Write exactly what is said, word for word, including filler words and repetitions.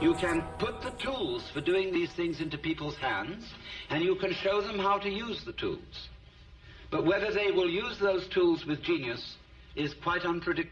You can put the tools for doing these things into people's hands, and you can show them how to use the tools. But whether they will use those tools with genius is quite unpredictable.